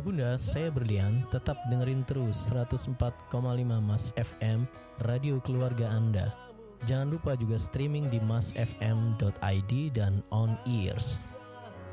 Bunda, saya Berlian. Tetap dengerin terus 104,5 Mas FM, radio keluarga Anda. Jangan lupa juga streaming di masfm.id dan on ears.